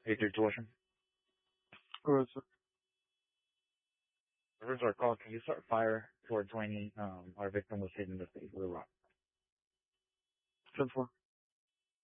832 Ocean. Go ahead, sir. Reverse our call. Can you start fire towards Wayne? Our victim was hit in the face with a rock. 10-4.